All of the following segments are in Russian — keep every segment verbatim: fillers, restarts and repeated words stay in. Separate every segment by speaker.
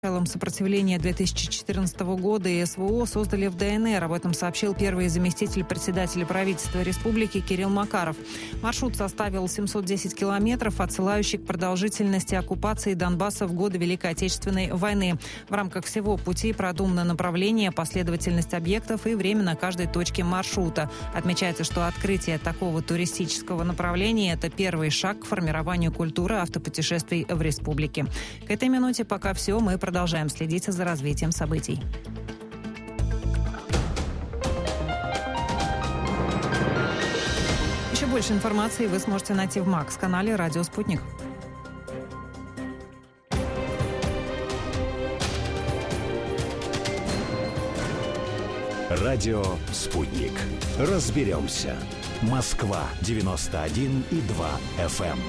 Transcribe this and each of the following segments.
Speaker 1: Началом сопротивления две тысячи четырнадцатого года и СВО создали в ДНР. Об этом сообщил первый заместитель председателя правительства республики Кирилл Макаров. Маршрут составил семьсот десять километров, отсылающий к продолжительности оккупации Донбасса в годы Великой Отечественной войны. В рамках всего пути продумано направление, последовательность объектов и время на каждой точке маршрута. Отмечается, что открытие такого туристического направления – это первый шаг к формированию культуры автопутешествий в республике. К этой минуте пока все. Мы продолжаем. Продолжаем следить за развитием событий. Еще больше информации вы сможете найти в Макс-канале «Радио Спутник».
Speaker 2: Радио «Спутник». Разберемся. Москва девяносто один и два эф эм.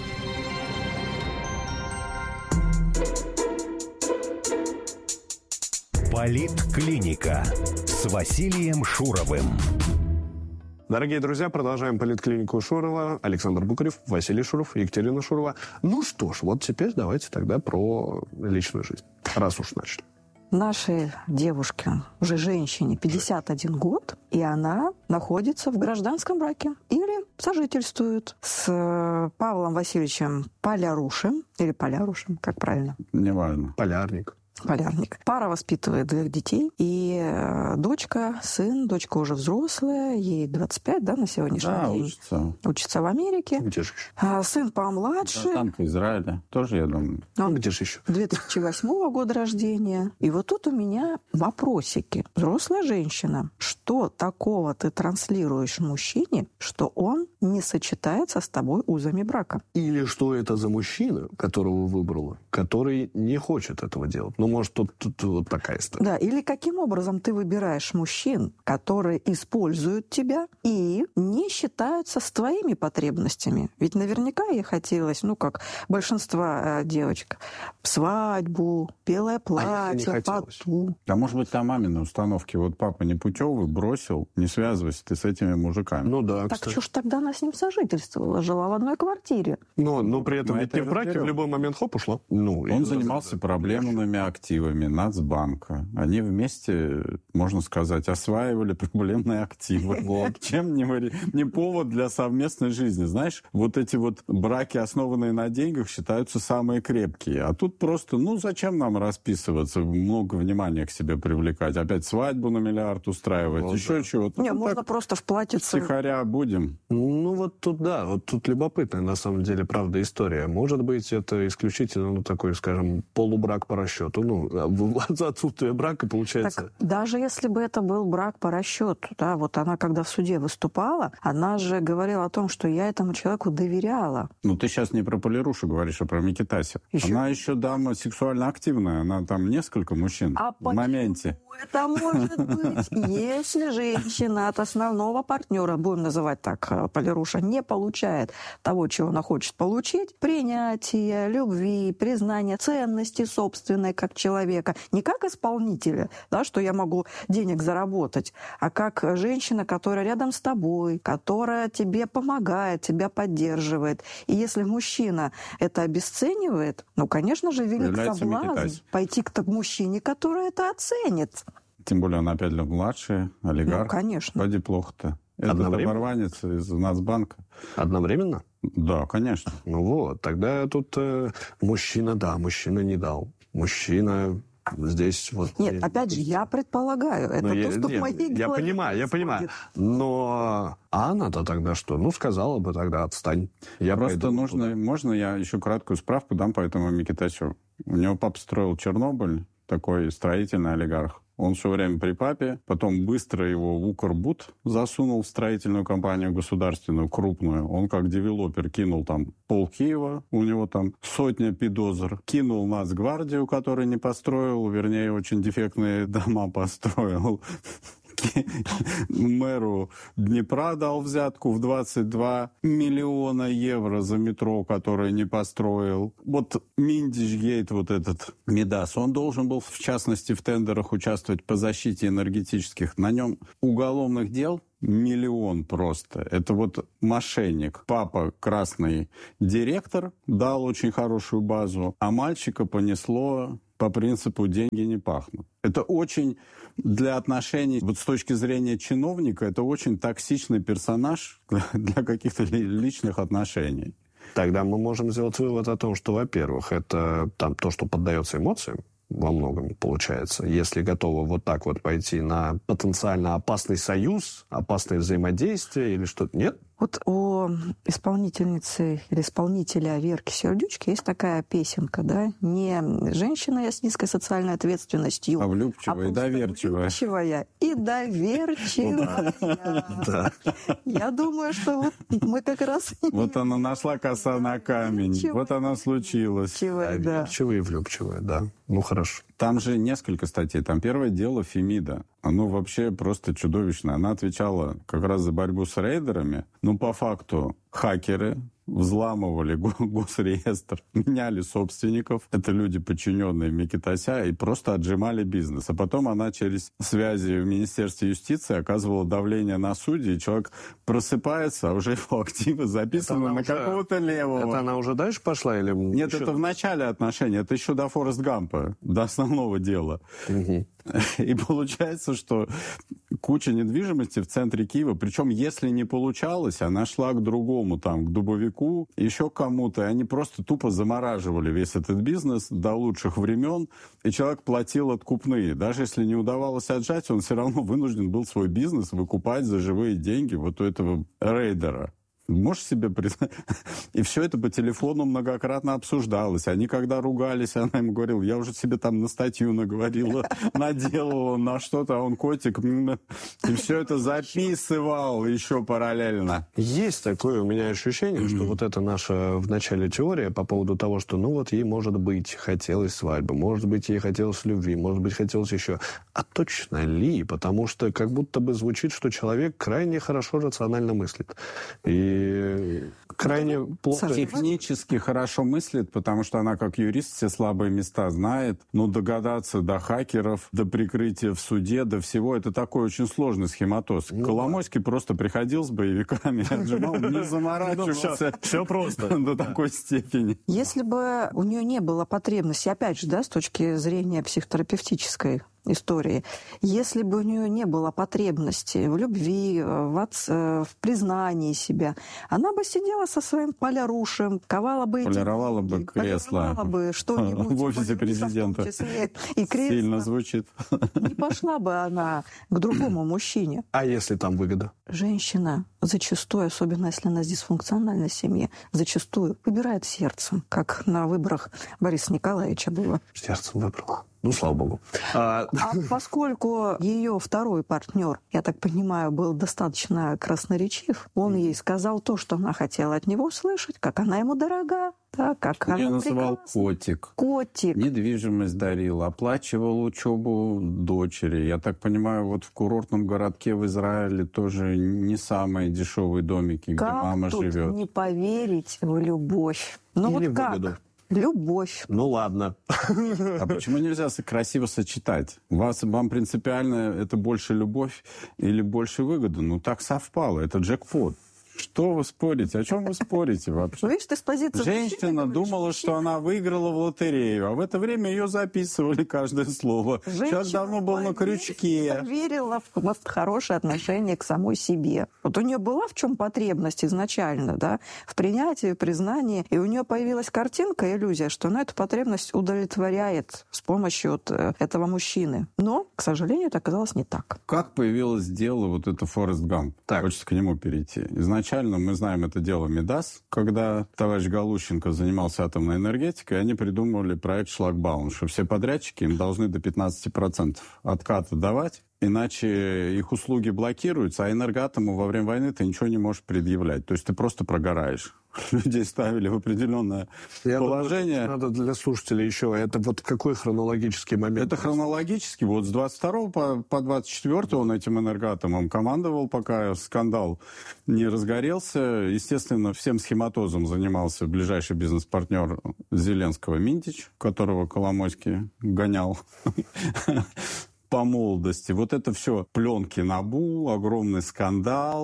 Speaker 2: Политклиника с Василием Шуровым.
Speaker 3: Дорогие друзья, продолжаем Политклинику Шурова. Александр Букарев, Василий Шуров, Екатерина Шурова. Ну что ж, вот теперь давайте тогда про личную жизнь, раз уж начали.
Speaker 4: Нашей девушке, уже женщине, пятьдесят один год, и она находится в гражданском браке или сожительствует с Павлом Васильевичем Полярушем, или Полярушем, как правильно?
Speaker 3: Неважно. Полярник.
Speaker 4: Полярник. Пара воспитывает двоих детей, и дочка, сын, дочка уже взрослая, ей двадцать пять, да, на сегодняшний
Speaker 5: да,
Speaker 4: день.
Speaker 5: учится.
Speaker 4: Учится в Америке.
Speaker 3: Где же еще?
Speaker 4: А сын помладше.
Speaker 5: Гражданка Израиля. Тоже, я думаю.
Speaker 4: Он
Speaker 3: где же еще?
Speaker 4: две тысячи восьмого года рождения. И вот тут у меня вопросики. Взрослая женщина, что такого ты транслируешь мужчине, что он не сочетается с тобой узами брака?
Speaker 3: Или что это за мужчина, которого выбрала, который не хочет этого делать? Ну, может, тут, тут вот такая история.
Speaker 4: Да, или каким образом ты выбираешь мужчин, которые используют тебя и не считаются с твоими потребностями? Ведь наверняка ей хотелось, ну, как большинство э, девочек, свадьбу, белое платье,
Speaker 3: а
Speaker 4: поту.
Speaker 5: Да, может быть, там мамины установки. Вот папа непутевый, бросил, не связывайся ты с этими мужиками.
Speaker 3: Ну да,
Speaker 4: Так
Speaker 3: кстати.
Speaker 4: что ж тогда она с ним сожительствовала, жила в одной квартире.
Speaker 3: Но, но при этом
Speaker 5: Мы
Speaker 3: ведь
Speaker 5: это
Speaker 3: не в браке,
Speaker 5: разберем.
Speaker 3: в любой момент хоп, ушла. Ну,
Speaker 5: Он
Speaker 3: и-
Speaker 5: занимался проблемными активами Нацбанка. Они вместе, можно сказать, осваивали проблемные активы. Вот. Чем не, вари- не повод для совместной жизни. Знаешь, вот эти вот браки, основанные на деньгах, считаются самые крепкие. А тут просто, ну, зачем нам расписываться, много внимания к себе привлекать, опять свадьбу на миллиард устраивать,
Speaker 3: Вот,
Speaker 5: еще
Speaker 3: да.
Speaker 5: чего-то.
Speaker 4: Не,
Speaker 5: Ну,
Speaker 4: можно
Speaker 5: так
Speaker 4: просто в платьице.
Speaker 5: втихаря будем.
Speaker 3: Ну, вот тут, да, вот тут любопытная, на самом деле, правда, история. Может быть, это исключительно, ну, такой, скажем, полубрак по расчету. Ну, за отсутствие брака, получается.
Speaker 4: Так даже если бы это был брак по расчету, да, вот она, когда в суде выступала, она же говорила о том, что я этому человеку доверяла.
Speaker 5: Ну, ты сейчас не про Полирушу говоришь, а про Микитаси.
Speaker 4: Еще?
Speaker 5: Она еще дама сексуально активная, она там несколько мужчин
Speaker 4: А
Speaker 5: в моменте.
Speaker 4: Это может быть, если женщина от основного партнера, будем называть так, Полируша, не получает того, чего она хочет получить, принятия, любви, признания ценности собственной как человека, не как исполнителя, да, что я могу денег заработать, а как женщина, которая рядом с тобой, которая тебе помогает, тебя поддерживает. И если мужчина это обесценивает, ну, конечно же, велик
Speaker 5: Является
Speaker 4: соблазн
Speaker 5: Микитаси.
Speaker 4: пойти к тому мужчине, который это оценит.
Speaker 5: Тем более она опять же младшая, олигарх.
Speaker 4: Ну, конечно.
Speaker 5: Поди плохо-то. Это
Speaker 3: Одновременно?
Speaker 5: оборванец из Нацбанка.
Speaker 3: Одновременно?
Speaker 5: Да, конечно.
Speaker 3: Ну вот, тогда тут э, мужчина, да, мужчина не дал. Мужчина здесь вот...
Speaker 4: Нет, опять же, я предполагаю, это
Speaker 3: Ну,
Speaker 4: то,
Speaker 3: я,
Speaker 4: что
Speaker 3: нет,
Speaker 4: в моей
Speaker 3: я
Speaker 4: голове
Speaker 3: понимаю, я понимаю.
Speaker 4: происходит.
Speaker 3: Но а она-то тогда что? Ну, сказала бы тогда, отстань. Я
Speaker 5: Просто
Speaker 3: пойду
Speaker 5: нужно...
Speaker 3: туда.
Speaker 5: Можно я еще краткую справку дам по этому Микитасю? У него папа строил Чернобыль, такой строительный олигарх. Он все время при папе, потом быстро его в Укрбуд засунул в строительную компанию государственную, крупную. Он как девелопер кинул там пол Киева, у него там сотня пидозр, кинул Нацгвардию, который не построил, вернее, очень дефектные дома построил. Мэру Днепра дал взятку в двадцать два миллиона евро за метро, которое не построил. Вот Миндичгейт, вот этот Мидас, он должен был, в частности, в тендерах участвовать по защите энергетических. На нем уголовных дел миллион просто. Это вот мошенник. Папа красный директор, дал очень хорошую базу, а мальчика понесло по принципу «деньги не пахнут». Это очень для отношений, вот с точки зрения чиновника, это очень токсичный персонаж для каких-то личных отношений.
Speaker 3: Тогда мы можем сделать вывод о том, что, во-первых, это там то, что поддается эмоциям, во многом получается. Если готовы вот так вот пойти на потенциально опасный союз, опасное взаимодействие или что-то, нет?
Speaker 4: Вот у исполнительницы или исполнителя Верки Сердючки есть такая песенка, да? Не женщина я с низкой социальной ответственностью,
Speaker 5: а влюбчивая
Speaker 4: а
Speaker 5: и доверчивая.
Speaker 4: влюбчивая и доверчивая. Я думаю, что вот мы как раз...
Speaker 5: Вот она нашла коса на камень, вот она случилась.
Speaker 3: Доверчивая и влюбчивая, да. Ну, хорошо.
Speaker 5: Там же несколько статей. Там первое дело Фемида. Оно вообще просто чудовищное. Она отвечала как раз за борьбу с рейдерами. Но по факту хакеры взламывали госреестр, меняли собственников. Это люди, подчиненные Микитася, и просто отжимали бизнес. А потом она через связи в Министерстве юстиции оказывала давление на судей, и человек просыпается, а уже его активы записаны на уже... какого-то левого.
Speaker 3: Это она уже дальше пошла? Или
Speaker 5: Нет,
Speaker 3: еще...
Speaker 5: это в начале отношений. Это еще до Форест Гампа, до основного дела.
Speaker 3: Угу.
Speaker 5: И получается, что куча недвижимости в центре Киева, причем если не получалось, она шла к другому, там, к Дубовику, еще к кому-то, и они просто тупо замораживали весь этот бизнес до лучших времен, и человек платил откупные. Даже если не удавалось отжать, он все равно вынужден был свой бизнес выкупать за живые деньги вот у этого рейдера. Можешь себе представить? И все это по телефону многократно обсуждалось. Они когда ругались, она ему говорила, я уже себе там на статью наговорила, наделала на что-то, а он котик. И все это записывал еще параллельно.
Speaker 3: Есть такое у меня ощущение, что вот это наша в начале теория по поводу того, что ну вот ей, может быть, хотелось свадьбы, может быть, ей хотелось любви, может быть, хотелось еще. А точно ли? Потому что как будто бы звучит, что человек крайне хорошо рационально мыслит. И крайне плохо...
Speaker 5: Технически хорошо мыслит, потому что она, как юрист, все слабые места знает. Но догадаться до хакеров, до прикрытия в суде, до всего, это такой очень сложный схематоз. Ну, Коломойский да. просто приходил с боевиками, отжимал, не заморачивался.
Speaker 3: Все просто.
Speaker 5: До такой степени.
Speaker 4: Если бы у нее не было потребности, опять же, да, с точки зрения психотерапевтической истории. Если бы у нее не было потребности в любви, в, отц... в признании себя, она бы сидела со своим полярушем, ковала бы...
Speaker 5: Полировала эти... бы кресло
Speaker 4: бы что-нибудь
Speaker 5: в офисе президента.
Speaker 4: И кресло.
Speaker 5: Сильно звучит.
Speaker 4: Не пошла бы она к другому мужчине.
Speaker 3: А если там выгода?
Speaker 4: Женщина зачастую, особенно если она в дисфункциональной семье, зачастую выбирает сердцем, как на выборах Бориса Николаевича было.
Speaker 3: Сердцем выбрала. Ну, слава богу.
Speaker 4: А, а поскольку ее второй партнер, я так понимаю, был достаточно красноречив, он ей сказал то, что она хотела от него услышать, как она ему дорога, да, как
Speaker 5: я
Speaker 4: она
Speaker 5: называл
Speaker 4: прекрасна.
Speaker 5: котик.
Speaker 4: Котик.
Speaker 5: Недвижимость дарил, оплачивал учебу дочери. Я так понимаю, вот в курортном городке в Израиле тоже не самые дешевые домики,
Speaker 4: как
Speaker 5: где мама
Speaker 4: тут
Speaker 5: живет.
Speaker 4: Не поверить в любовь. Ну
Speaker 3: Или
Speaker 4: вот как?
Speaker 3: выгоду.
Speaker 4: Любовь.
Speaker 3: Ну ладно.
Speaker 5: А почему нельзя красиво сочетать? Вас, вам принципиально это больше любовь или больше выгода? Ну так совпало, это джекпот. Что вы спорите? О чем вы спорите вообще?
Speaker 4: Видишь, ты с позиции...
Speaker 5: Женщина думала, что она выиграла в лотерею, а в это время ее записывали каждое слово.
Speaker 4: Женщина
Speaker 5: Человек давно был на крючке.
Speaker 4: Верила в вот хорошее отношение к самой себе. Вот у нее была в чем потребность изначально, да, в принятии, в признании, и у нее появилась картинка, иллюзия, что она эту потребность удовлетворяет с помощью вот этого мужчины. Но, к сожалению, это оказалось не так.
Speaker 5: Как появилось дело вот это Форест Гамп? Так. Хочется к нему перейти. Изначально мы знаем это дело Мидас, когда товарищ Галущенко занимался атомной энергетикой, они придумывали проект «Шлагбаум», что все подрядчики им должны до пятнадцати процентов отката давать, иначе их услуги блокируются, а Энергоатому во время войны ты ничего не можешь предъявлять. То есть ты просто прогораешь. Людей ставили в определенное
Speaker 3: Я
Speaker 5: положение.
Speaker 3: Думаю, надо для слушателей еще. Это вот какой хронологический момент?
Speaker 5: Это хронологически. Вот с двадцать второго по, по двадцать четвёртый он этим Энергоатомом командовал, пока скандал не разгорелся. Естественно, всем схематозом занимался ближайший бизнес-партнер Зеленского Минтич, которого Коломойский гонял по молодости. Вот это все пленки НАБУ, огромный скандал.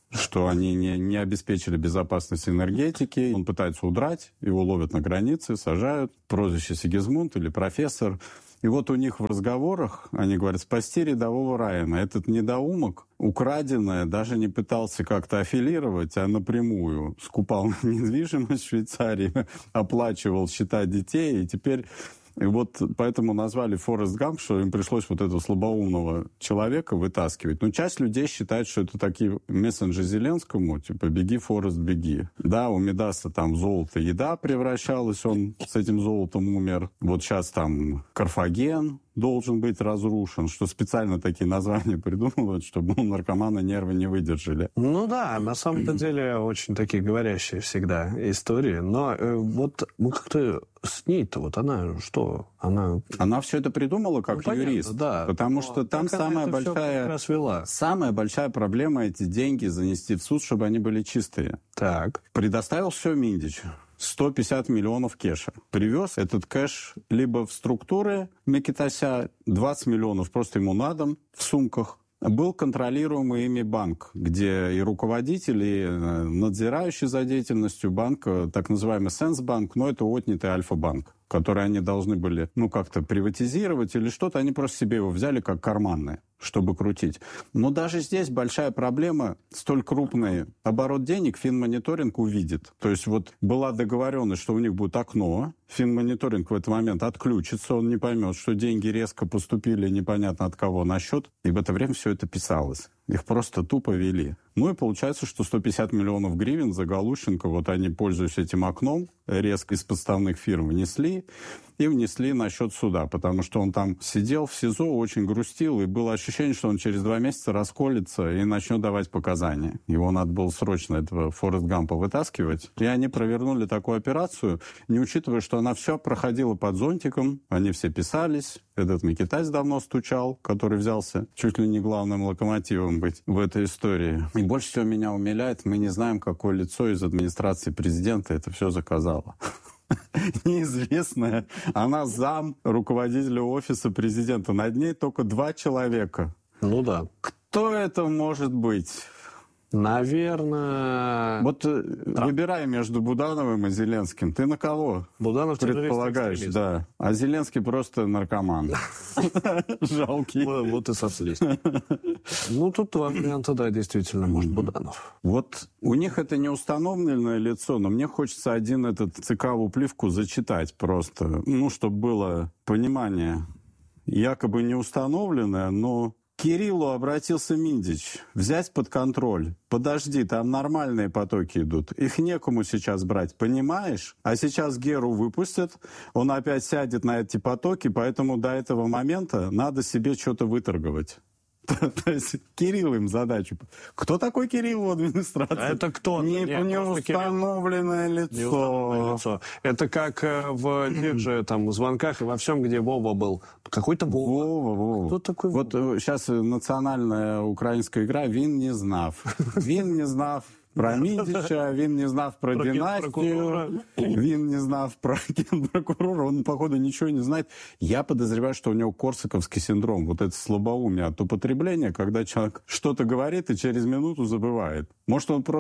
Speaker 5: что они не, не обеспечили безопасность энергетики. Он пытается удрать, его ловят на границе, сажают. Прозвище Сигизмунд или профессор. И вот у них в разговорах они говорят: спасти рядового Райана. Этот недоумок украденное даже не пытался как-то аффилировать, а напрямую скупал недвижимость в Швейцарии, оплачивал счета детей, и теперь... И вот поэтому назвали Форест Гамп, что им пришлось вот этого слабоумного человека вытаскивать. Но часть людей считает, что это такие мессенджеры Зеленскому, типа «беги, Форест, беги». Да, у Мидаса там золото, еда превращалась, он с этим золотом умер. Вот сейчас там Карфаген должен быть разрушен, что специально такие названия придумывают, чтобы у наркомана нервы не выдержали.
Speaker 3: Ну да, на самом-то деле очень такие говорящие всегда истории. Но э, вот ну, как-то с ней-то вот она что? Она,
Speaker 5: она все это придумала как ну, юрист. Понятно,
Speaker 3: да.
Speaker 5: Потому
Speaker 3: но
Speaker 5: что там самая большая, самая большая проблема эти деньги занести в суд, чтобы они были чистые.
Speaker 3: Так.
Speaker 5: Предоставил все Миндич. сто пятьдесят миллионов кэша. Привез этот кэш либо в структуры Микитася, двадцать миллионов просто ему на дом в сумках. Был контролируемый ими банк, где и руководитель, и надзирающий за деятельностью банка, так называемый Сенсбанк, но это отнятый Альфа-банк, который они должны были, ну, как-то приватизировать или что-то, они просто себе его взяли как карманное, чтобы крутить. Но даже здесь большая проблема, столь крупный оборот денег Финмониторинг увидит. То есть вот была договоренность, что у них будет окно, Финмониторинг в этот момент отключится, он не поймет, что деньги резко поступили непонятно от кого на счет, и в это время все это писалось. Их просто тупо вели. Ну и получается, что сто пятьдесят миллионов гривен за Галущенко, вот они, пользуясь этим окном, резко из подставных фирм внесли и внесли на счет суда, потому что он там сидел в СИЗО, очень грустил, и было ощущение, что он через два месяца расколется и начнет давать показания. Его надо было срочно, этого Форест Гампа, вытаскивать. И они провернули такую операцию, не учитывая, что она все проходила под зонтиком, они все писались, этот Микитась давно стучал, который взялся чуть ли не главным локомотивом быть в этой истории. И больше всего меня умиляет, мы не знаем, какое лицо из администрации президента это все заказало. Неизвестная. Она зам руководителя офиса президента. Над ней только два человека.
Speaker 3: Ну да.
Speaker 5: Кто это может быть?
Speaker 3: Наверное...
Speaker 5: Вот Трамп. Выбирай между Будановым и Зеленским. Ты на кого
Speaker 3: Буданов
Speaker 5: предполагаешь? Да. А Зеленский просто наркоман. Жалкий.
Speaker 3: Вот и сослись. Ну, тут два варианта, да, действительно, может, Буданов.
Speaker 5: Вот у них это не установленное лицо, но мне хочется один этот цикавую плівку зачитать просто. Ну, чтобы было понимание. Якобы не установленное, но... К Кириллу обратился Миндич. Взять под контроль. Подожди, там нормальные потоки идут. Их некому сейчас брать, понимаешь? А сейчас Геру выпустят, он опять сядет на эти потоки, поэтому до этого момента надо себе что-то выторговать. То есть Кирилл им задачу. Кто такой Кирилл в администрации?
Speaker 3: Это кто?
Speaker 5: Не, Нет, не установленное лицо.
Speaker 3: Не установленное лицо. Это как в тех же там звонках и во всем, где Вова был. Какой-то Вова.
Speaker 5: Вова, Вова.
Speaker 3: Кто такой Вова?
Speaker 5: Вот сейчас национальная украинская игра «Він не знав». Він не знав про Міндича, він не знав про, про династию, він не знав про генпрокурора, он, походу, ничего не знает. Я подозреваю, что у него корсаковский синдром, вот это слабоумие от употребления, когда человек что-то говорит и через минуту забывает. Может, он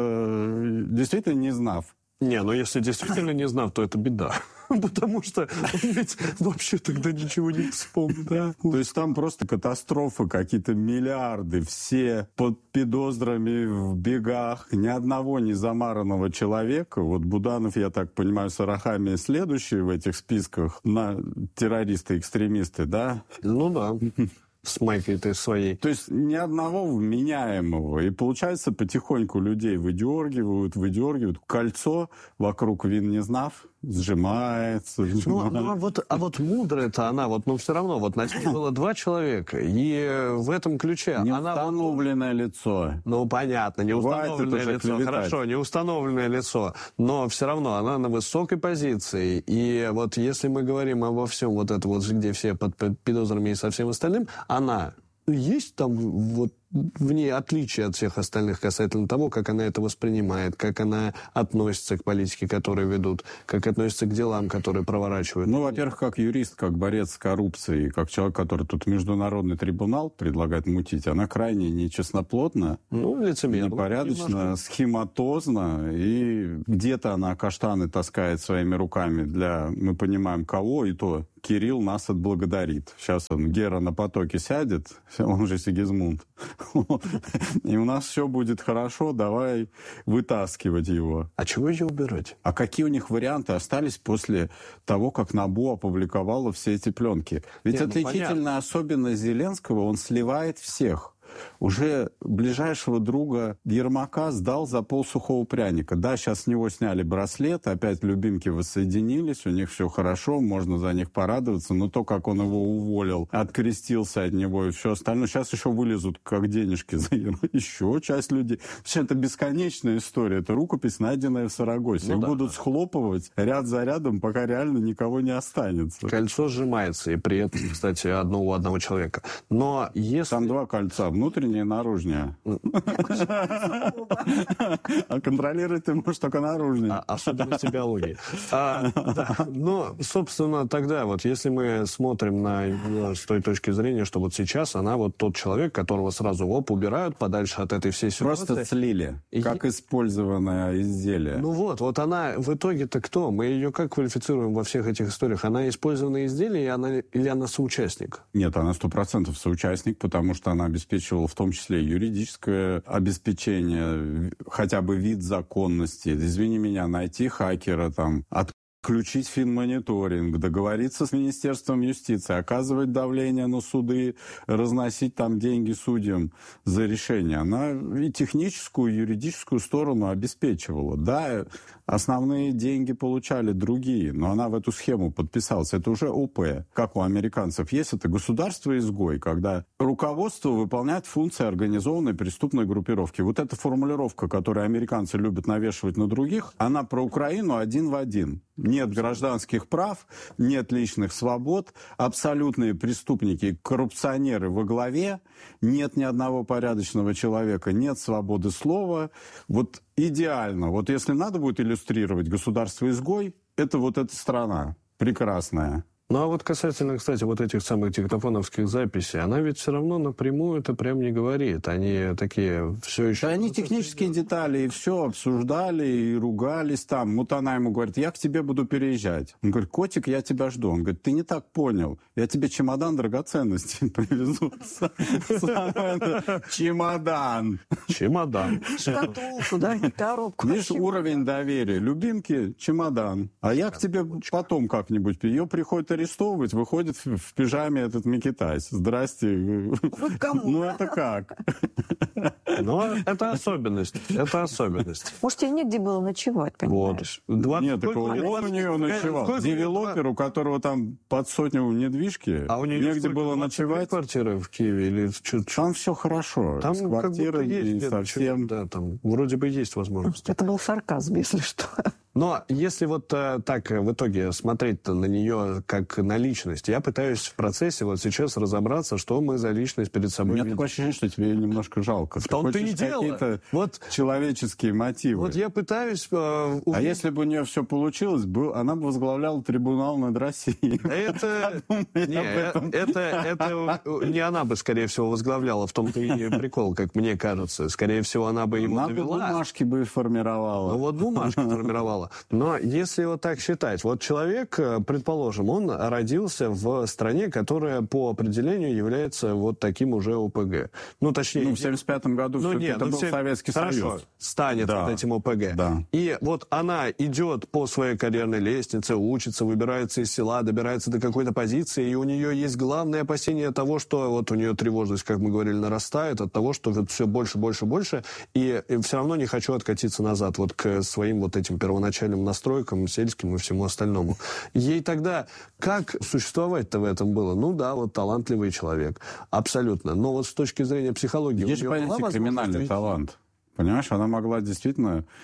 Speaker 5: просто действительно не знав.
Speaker 3: Не, ну если действительно не знав, то это беда. Потому что он ведь вообще тогда ничего не вспомнит. Да?
Speaker 5: То есть там просто катастрофы, какие-то миллиарды, все под подозрами в бегах, ни одного не замаранного человека. Вот Буданов, я так понимаю, с Арахами следующий в этих списках на террористы-экстремисты, да?
Speaker 3: Ну да. С майкой-то своей.
Speaker 5: То есть ни одного вменяемого. И получается, потихоньку людей выдергивают, выдергивают. Кольцо вокруг Він не знав сжимается. сжимается.
Speaker 3: Ну, ну, а вот, а вот мудрая-то она, вот, но все равно, вот на ней было два человека, и в этом ключе...
Speaker 5: Неустановленное она... лицо.
Speaker 3: Ну, понятно, неустановленное лицо. Клеветать. Хорошо, неустановленное лицо. Но все равно она на высокой позиции. И вот если мы говорим обо всем вот это вот, где все под подозрами и со всем остальным, она... Есть там вот в ней отличие от всех остальных касательно того, как она это воспринимает, как она относится к политике, которую ведут, как относится к делам, которые проворачивают.
Speaker 5: Ну, во-первых, как юрист, как борец с коррупцией, как человек, который тут международный трибунал предлагает мутить, она крайне нечестноплотна,
Speaker 3: ну, лицемерно,
Speaker 5: непорядочно, схематозно, и где-то она каштаны таскает своими руками для, мы понимаем, кого, и то Кирилл нас отблагодарит. Сейчас он, Гера, на потоке сядет, он же Сигизмунд, и у нас все будет хорошо, давай вытаскивать его.
Speaker 3: А чего ее убирать?
Speaker 5: А какие у них варианты остались после того, как НАБУ опубликовала все эти пленки? Ведь
Speaker 3: Нет, ну,
Speaker 5: отличительная
Speaker 3: понятно.
Speaker 5: особенность Зеленского, он сливает всех. Уже ближайшего друга Ермака сдал за полсухого пряника. Да, сейчас с него сняли браслет, опять любимки воссоединились, у них все хорошо, можно за них порадоваться, но то, как он его уволил, открестился от него и все остальное, сейчас еще вылезут как денежки за еще часть людей. Вообще, это бесконечная история, это рукопись, найденная в Сарагосе.
Speaker 3: Ну,
Speaker 5: Их
Speaker 3: да.
Speaker 5: будут схлопывать ряд за рядом, пока реально никого не останется.
Speaker 3: Кольцо сжимается, и при этом, кстати, одно у одного человека. Но если...
Speaker 5: Там два кольца, внутреннее и наружнее. А контролировать ты можешь только наружнее.
Speaker 3: Особенности биологии. А, да. Но, собственно, тогда вот, если мы смотрим на, на с той точки зрения, что вот сейчас она вот тот человек, которого сразу оп, убирают подальше от этой всей ситуации.
Speaker 5: Просто слили,
Speaker 3: И-
Speaker 5: как использованное изделие.
Speaker 3: Ну вот, вот она в итоге-то кто? Мы ее как квалифицируем во всех этих историях? Она использованное изделие, и она, или она соучастник?
Speaker 5: Нет, она сто процентов соучастник, потому что она обеспечивала в том числе юридическое обеспечение, хотя бы вид законности. Извини меня, найти хакера, там, отключить финмониторинг, договориться с Министерством юстиции, оказывать давление на суды, разносить там деньги судьям за решение. Она и техническую, и юридическую сторону обеспечивала. Да, основные деньги получали другие, но она в эту схему подписалась. Это уже ОП. Как у американцев есть, это государство-изгой, когда руководство выполняет функции организованной преступной группировки. Вот эта формулировка, которую американцы любят навешивать на других, она про Украину один в один. Нет гражданских прав, нет личных свобод, абсолютные преступники, коррупционеры во главе, нет ни одного порядочного человека, нет свободы слова. Вот идеально. Вот если надо будет иллюстрировать государство-изгой, это вот эта страна прекрасная.
Speaker 3: Ну а вот касательно, кстати, вот этих самых диктофоновских записей, она ведь все равно напрямую это прям не говорит. Они такие все еще...
Speaker 5: Да, они технические детали и все обсуждали, и ругались там. Вот она ему говорит, я к тебе буду переезжать. Он говорит, котик, я тебя жду. Он говорит, ты не так понял. Я тебе чемодан драгоценностей привезу. Чемодан.
Speaker 3: Чемодан.
Speaker 4: Шкатулку, да, коробку.
Speaker 5: Видишь, уровень доверия. Любимки, чемодан. А я к тебе потом как-нибудь. Ее приходит арестовывать, выходит в, в пижаме этот Микитась. Здрасте.
Speaker 4: Вы кому?
Speaker 5: Ну, это как?
Speaker 3: Но это особенность. Это особенность.
Speaker 4: Может, тебе негде было ночевать,
Speaker 3: Вот.
Speaker 4: понимаешь?
Speaker 3: двадцать
Speaker 5: Нет, так он у нее ночевал.
Speaker 3: Сколько-
Speaker 5: Девелопер, у которого там под сотню недвижки,
Speaker 3: А у нее
Speaker 5: негде
Speaker 3: сколько,
Speaker 5: было
Speaker 3: двадцать две
Speaker 5: ночевать.
Speaker 3: квартиры в Киеве или чуть
Speaker 5: Там все хорошо.
Speaker 3: Там
Speaker 5: с
Speaker 3: как будто
Speaker 5: квартирой
Speaker 3: есть
Speaker 5: и
Speaker 3: где-то
Speaker 5: совсем.
Speaker 3: чуть- Да, там вроде бы есть возможность.
Speaker 4: Это был сарказм, если что.
Speaker 3: Но если вот э, так э, в итоге смотреть-то на нее как на личность, я пытаюсь в процессе вот сейчас разобраться, что мы за личность перед
Speaker 5: У
Speaker 3: собой
Speaker 5: меня
Speaker 3: видим.
Speaker 5: такое ощущение, что тебе немножко жалко.
Speaker 3: В
Speaker 5: Ты
Speaker 3: том-то и
Speaker 5: хочешь
Speaker 3: дело.
Speaker 5: какие-то
Speaker 3: Вот,
Speaker 5: человеческие мотивы.
Speaker 3: вот я пытаюсь... э,
Speaker 5: А
Speaker 3: увидеть-
Speaker 5: если бы у нее все получилось, был, она бы возглавляла трибунал над Россией.
Speaker 3: Это, не,
Speaker 5: об этом.
Speaker 3: это, это не она бы, скорее всего, возглавляла. В том-то и прикол, как мне кажется. Скорее всего, она бы его
Speaker 5: Она бы
Speaker 3: довела.
Speaker 5: бумажки бы формировала.
Speaker 3: Ну вот бумажки формировала. Но если вот так считать, вот человек, предположим, он родился в стране, которая по определению является вот таким уже ОПГ. Ну, точнее...
Speaker 5: Ну, в семьдесят пятом году
Speaker 3: Ну,
Speaker 5: все-таки
Speaker 3: нет,
Speaker 5: это
Speaker 3: ну,
Speaker 5: был
Speaker 3: все-
Speaker 5: Советский
Speaker 3: Хорошо,
Speaker 5: Союз.
Speaker 3: станет
Speaker 5: Да.
Speaker 3: вот этим ОПГ.
Speaker 5: Да.
Speaker 3: И вот она идет по своей карьерной лестнице, учится, выбирается из села, добирается до какой-то позиции, и у нее есть главное опасение того, что вот у нее тревожность, как мы говорили, нарастает от того, что вот все больше, больше, больше, и, и все равно не хочу откатиться назад вот к своим вот этим первоначальным настройкам, сельским и всему остальному. Ей тогда как существовать-то в этом было? Ну да, вот талантливый человек, абсолютно. Но вот с точки зрения психологии...
Speaker 5: Есть
Speaker 3: у
Speaker 5: же
Speaker 3: нее была
Speaker 5: понятие
Speaker 3: возможность
Speaker 5: криминальный
Speaker 3: ведь-
Speaker 5: талант. Понимаешь, она могла действительно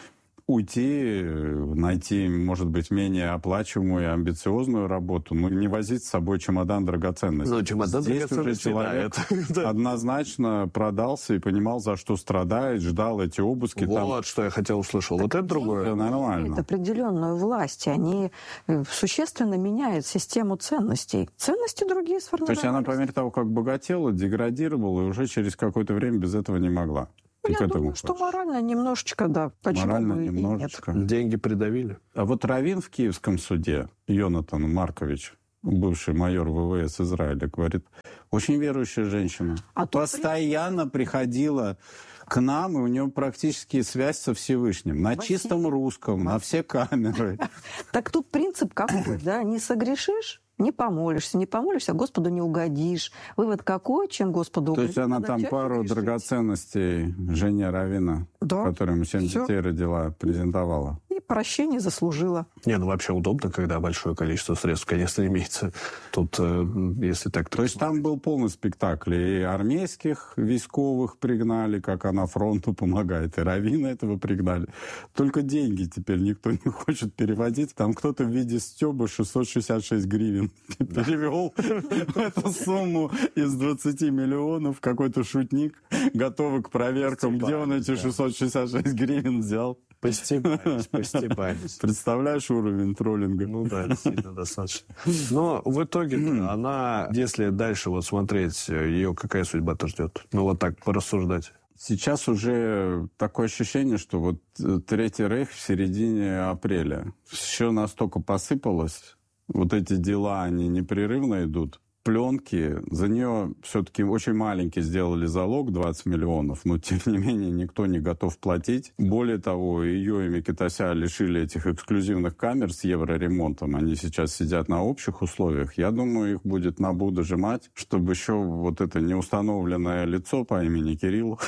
Speaker 5: уйти, найти, может быть, менее оплачиваемую и амбициозную работу, но не возить с собой чемодан драгоценностей.
Speaker 3: Ну, чемодан
Speaker 5: Здесь уже
Speaker 3: драгоценностей,
Speaker 5: человек
Speaker 3: да, это-
Speaker 5: однозначно продался и понимал, за что страдает, ждал эти обыски.
Speaker 3: Вот
Speaker 5: Там
Speaker 3: что я хотел услышать. Вот это другое.
Speaker 5: все нормально.
Speaker 4: имеют определенную власть, и они э, существенно меняют систему ценностей. Ценности другие
Speaker 5: То
Speaker 4: сформировались.
Speaker 5: есть она, по мере того, как богатела, деградировала, и уже через какое-то время без этого не могла. Ты
Speaker 4: Я
Speaker 5: к этому
Speaker 4: думаю, что
Speaker 5: хочешь?
Speaker 4: морально немножечко, да. Почему
Speaker 5: Морально
Speaker 4: бы и нет?
Speaker 5: немножечко.
Speaker 3: Деньги придавили.
Speaker 5: А вот Равин в Киевском суде, Йонатан Маркович, бывший майор ВВС Израиля, говорит, очень верующая женщина.
Speaker 4: А тут
Speaker 5: Постоянно приходила к нам, и у нее практически связь со Всевышним. На
Speaker 4: Василий.
Speaker 5: чистом русском, на все камеры.
Speaker 4: Так тут принцип какой, да? Не согрешишь, не помолишься, не помолишься, Господу не угодишь. Вывод какой, чем Господу
Speaker 5: То
Speaker 4: угодишь?
Speaker 5: есть она
Speaker 4: надо
Speaker 5: там
Speaker 4: взять и
Speaker 5: пару
Speaker 4: грешить.
Speaker 5: драгоценностей жене Равина,
Speaker 4: Да.
Speaker 5: которая ему семь
Speaker 4: Всё.
Speaker 5: детей родила, презентовала.
Speaker 4: И прощение заслужила.
Speaker 3: Не, ну вообще удобно, когда большое количество средств, конечно, имеется. Тут, э, если так...
Speaker 5: То есть там был полный спектакль. И армейских військовых пригнали, как она фронту помогает, и Равина этого пригнали. Только деньги теперь никто не хочет переводить. Там кто-то в виде стёба шестьсот шестьдесят шесть гривен перевел эту сумму из двадцати миллионов. Какой-то шутник, готовый к проверкам, где он эти шестьсот шестьдесят шесть гривен взял.
Speaker 3: Постебались, постебались.
Speaker 5: Представляешь уровень троллинга?
Speaker 3: Ну да, сильно достаточно. Но в итоге она, если дальше вот смотреть, ее какая судьба-то ждет? Ну вот так порассуждать.
Speaker 5: Сейчас уже такое ощущение, что вот э, Третий Рейх в середине апреля. Все настолько посыпалось. Вот эти дела, они непрерывно идут. Пленки, за нее все-таки очень маленький сделали залог, двадцать миллионов, но тем не менее никто не готов платить. Более того, ее и Микитася лишили этих эксклюзивных камер с евроремонтом. Они сейчас сидят на общих условиях. Я думаю, их будет набу дожимать, чтобы еще вот это неустановленное лицо по имени Кирилл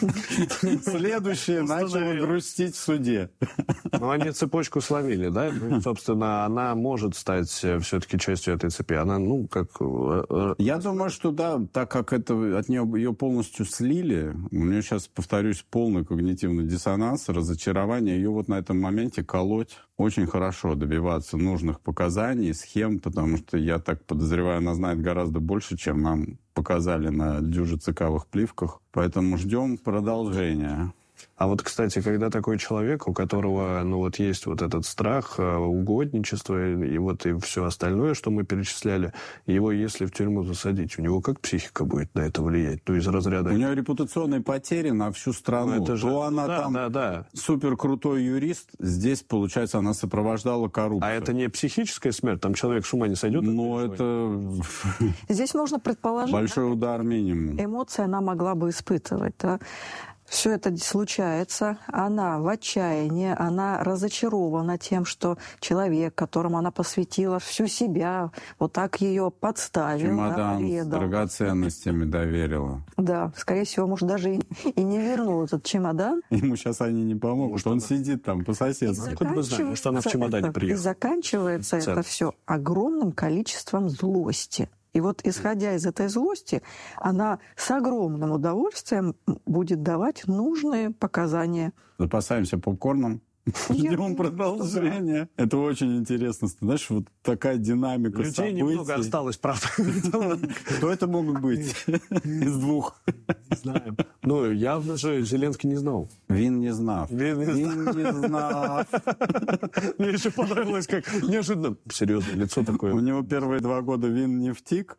Speaker 5: следующее начало грустить в суде.
Speaker 3: Ну они цепочку словили, да? Ну, собственно, она может стать все-таки частью этой цепи. Она, ну, как...
Speaker 5: Я думаю, что да, так как это, от нее ее полностью слили, у нее сейчас, повторюсь, полный когнитивный диссонанс, разочарование, ее вот на этом моменте колоть очень хорошо, добиваться нужных показаний, схем, потому что, я так подозреваю, она знает гораздо больше, чем нам показали на дюже цикавых плівках. Поэтому ждем продолжения.
Speaker 3: А вот, кстати, когда такой человек, у которого, ну, вот есть вот этот страх, угодничество и вот и все остальное, что мы перечисляли, его, если в тюрьму засадить, у него как психика будет на это влиять? То из разряда...
Speaker 5: У нее репутационные потери на всю страну.
Speaker 3: Ну, это же...
Speaker 5: То она
Speaker 3: да,
Speaker 5: там
Speaker 3: да, да.
Speaker 5: супер крутой юрист, здесь, получается, она сопровождала коррупцию.
Speaker 3: А это не психическая смерть? Там человек с ума не сойдет?
Speaker 5: Но это
Speaker 4: Здесь можно предположить,
Speaker 5: большой удар минимум.
Speaker 4: эмоции она могла бы испытывать. Да? Все это случается, она в отчаянии, она разочарована тем, что человек, которому она посвятила всю себя, вот так ее подставил,
Speaker 5: Чемодан
Speaker 4: да,
Speaker 5: с
Speaker 4: предал.
Speaker 5: драгоценностями доверила.
Speaker 4: Да, скорее всего, может, даже и, и не вернул этот чемодан.
Speaker 5: Ему сейчас они не помогут. Он сидит там по соседству.
Speaker 3: Откуда мы знаем, что она в чемодане
Speaker 4: это,
Speaker 3: приехала?
Speaker 4: И заканчивается
Speaker 3: Цен.
Speaker 4: это все огромным количеством злости. И вот, исходя из этой злости, она с огромным удовольствием будет давать нужные показания.
Speaker 5: Запасаемся попкорном.
Speaker 4: Я
Speaker 5: Ждем
Speaker 4: думаю,
Speaker 5: продолжения. Это очень интересно. Знаешь, вот такая динамика
Speaker 3: Людей
Speaker 5: событий.
Speaker 3: немного осталось, правда.
Speaker 5: Кто это мог быть из двух?
Speaker 3: Не знаю. Ну, явно же Зеленский не знал.
Speaker 5: Він не знав.
Speaker 3: Він не
Speaker 5: Він не знав.
Speaker 3: Мне еще понравилось, как неожиданно серьезное лицо
Speaker 5: У
Speaker 3: такое.
Speaker 5: него первые два года вин не втик.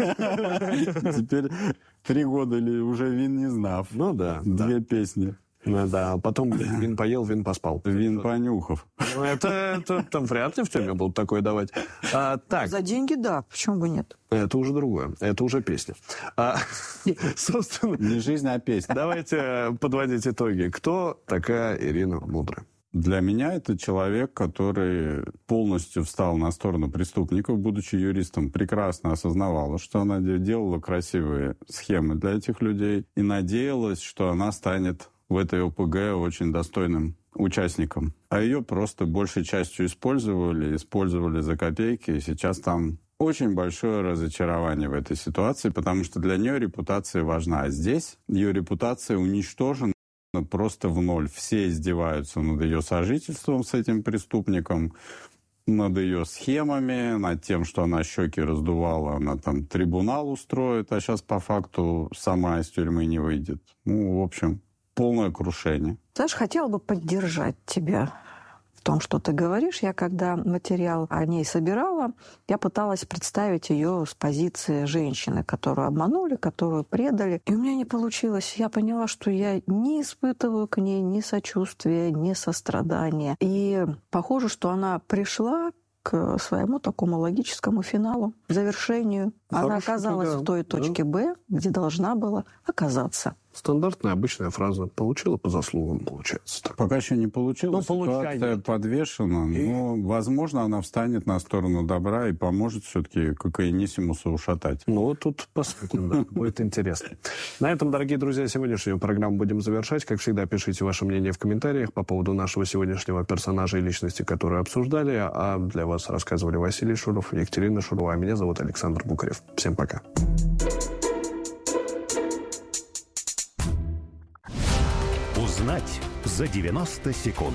Speaker 5: Теперь три года или уже вин не знав.
Speaker 3: Ну да.
Speaker 5: Две песни.
Speaker 3: Ну, да. Потом вин поел, вин поспал.
Speaker 5: Вин понюхав.
Speaker 3: Ну, это, это там вряд ли в тюрьме будут такое давать. А, так,
Speaker 4: За деньги, да, почему бы нет?
Speaker 3: это уже другое. Это уже песня. А, собственно,
Speaker 5: Не жизнь, а песня.
Speaker 3: давайте подводить итоги. Кто такая Ирина Мудрая?
Speaker 5: Для меня это человек, который полностью встал на сторону преступников, будучи юристом, прекрасно осознавала, что она делала красивые схемы для этих людей и надеялась, что она станет в этой ОПГ очень достойным участником. А ее просто большей частью использовали, использовали за копейки, и сейчас там очень большое разочарование в этой ситуации, потому что для нее репутация важна. А здесь ее репутация уничтожена. просто в ноль. Все издеваются над ее сожительством с этим преступником, над ее схемами, над тем, что она щеки раздувала, она там трибунал устроит, а сейчас по факту сама из тюрьмы не выйдет. Ну, в общем, полное крушение.
Speaker 4: Знаешь, хотела бы поддержать тебя в том, что ты говоришь. Я, когда материал о ней собирала, я пыталась представить ее с позиции женщины, которую обманули, которую предали. И у меня не получилось. Я поняла, что я не испытываю к ней ни сочувствия, ни сострадания. И похоже, что она пришла к своему такому логическому финалу, завершению. Хороший, она оказалась да, в той точке да. Б, где должна была оказаться.
Speaker 3: Стандартная, обычная фраза. Получила по заслугам, получается. Так.
Speaker 5: Пока еще не получилось.
Speaker 3: Ну,
Speaker 5: ситуация подвешена. И... Но, возможно, она встанет на сторону добра и поможет все-таки кокаинисимуса ушатать.
Speaker 3: Ну, тут посмотрим, да. Будет интересно. На этом, дорогие друзья, сегодняшнюю программу будем завершать. Как всегда, пишите ваше мнение в комментариях по поводу нашего сегодняшнего персонажа и личности, которые обсуждали. А для вас рассказывали Василий Шуров, Екатерина Шурова. А меня зовут Александр Букарев. Всем пока.
Speaker 2: Узнать за девяносто секунд.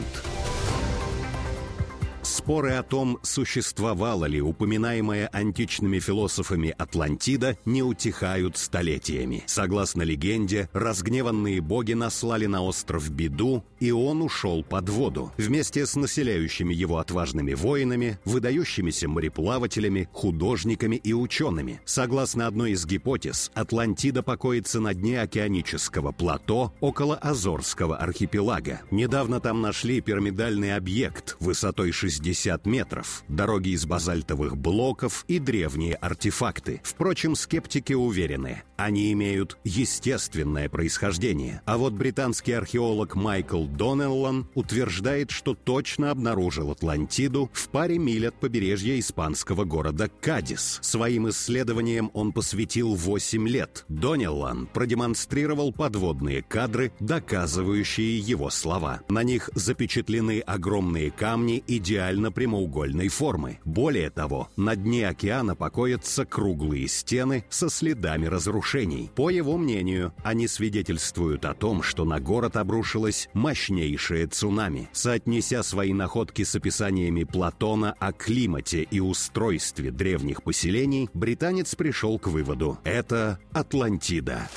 Speaker 2: Споры о том, существовала ли упоминаемая античными философами Атлантида, не утихают столетиями. Согласно легенде, разгневанные боги наслали на остров беду, и он ушел под воду. Вместе с населяющими его отважными воинами, выдающимися мореплавателями, художниками и учеными. Согласно одной из гипотез, Атлантида покоится на дне океанического плато около Азорского архипелага. Недавно там нашли пирамидальный объект высотой шестьдесят метров, дороги из базальтовых блоков и древние артефакты. Впрочем, скептики уверены, они имеют естественное происхождение. А вот британский археолог Майкл Донеллан утверждает, что точно обнаружил Атлантиду в паре миль от побережья испанского города Кадис. Своим исследованиям он посвятил восемь лет. Донеллан продемонстрировал подводные кадры, доказывающие его слова. На них запечатлены огромные камни идеально прямоугольной формы. Более того, на дне океана покоятся круглые стены со следами разрушений. По его мнению, они свидетельствуют о том, что на город обрушилось мощнейшее цунами. Соотнеся свои находки с описаниями Платона о климате и устройстве древних поселений, британец пришел к выводу: это Атлантида.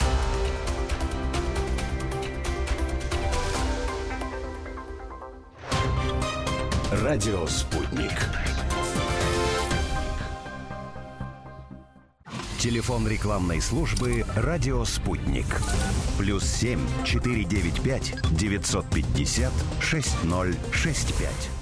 Speaker 2: Радио «Спутник». Телефон рекламной службы «Радио Спутник». Плюс семь четыре девять пять девятьсот пятьдесят шесть ноль шесть пять.